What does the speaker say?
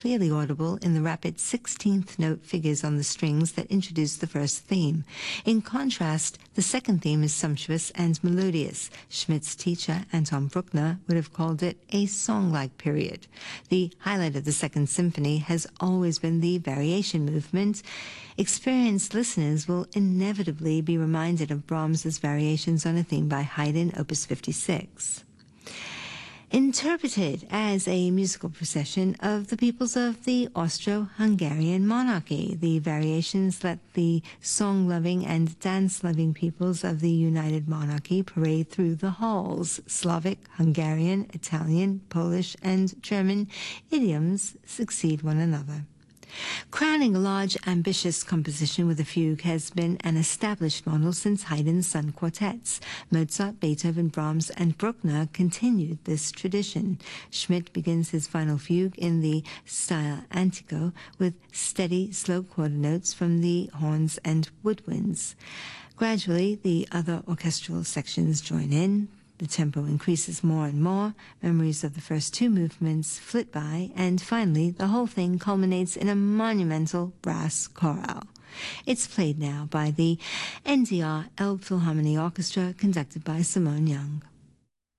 clearly audible in the rapid 16th note figures on the strings that introduce the first theme. In contrast, the second theme is sumptuous and melodious. Schmidt's teacher, Anton Bruckner, would have called it a song-like period. The highlight of the Second Symphony has always been the variation movement. Experienced listeners will inevitably be reminded of Brahms's variations on a theme by Haydn, Opus 56. Interpreted as a musical procession of the peoples of the Austro-Hungarian monarchy. The variations let the song-loving and dance-loving peoples of the United Monarchy parade through the halls. Slavic, Hungarian, Italian, Polish, and German idioms succeed one another. Crowning a large, ambitious composition with a fugue has been an established model since Haydn's Sun Quartets. Mozart, Beethoven, Brahms, and Bruckner continued this tradition. Schmidt begins his final fugue in the style antico with steady, slow quarter notes from the horns and woodwinds. Gradually, the other orchestral sections join in. The tempo increases more and more, memories of the first two movements flit by, and finally the whole thing culminates in a monumental brass chorale. It's played now by the NDR Elbphilharmonie Orchestra, conducted by Simone Young.